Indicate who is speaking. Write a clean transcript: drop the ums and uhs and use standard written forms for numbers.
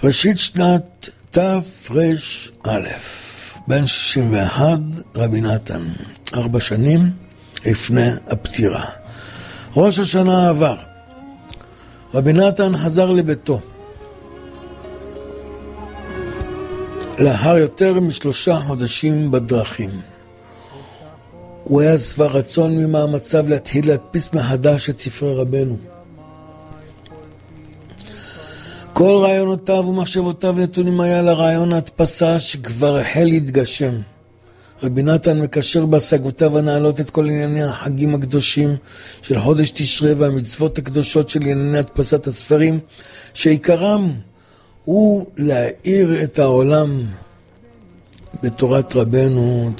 Speaker 1: ראשית שנת תר"א, בן 61, רבי נתן, 4 שנים לפני הפטירה. ראש השנה עבר. רבי נתן חזר לביתו. לאחר יותר מ3 חודשים בדרכים. הוא היה שבע רצון ממאמציו להתחיל להדפיס מחדש את ספרי רבנו. כל רעיונותיו ומחשבותיו נתונים היה לרעיון ההדפסה שכבר החל להתגשם. רבי נתן מקשר בהשגותיו הנעלות את כל ענייני החגים הקדושים של חודש תשרי והמצוות הקדושות של ענייני הדפסת הספרים, שעיקרם הוא להאיר את העולם בתורת רבנו,